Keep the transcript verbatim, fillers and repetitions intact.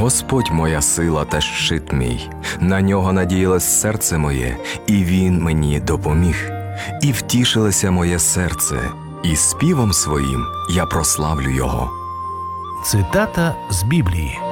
Господь моя сила та щит мій, на нього надіялось серце моє, і він мені допоміг. І втішилося моє серце, і співом своїм я прославлю його. Цитата з Біблії.